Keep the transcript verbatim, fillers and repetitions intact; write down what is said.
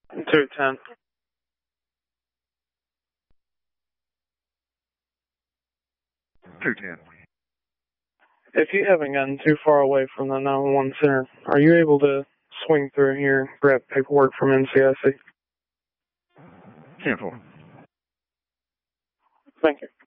two ten. two ten. If you haven't gotten too far away from the nine one one center, are you able to swing through here, grab paperwork from N C I C? ten four. Thank you.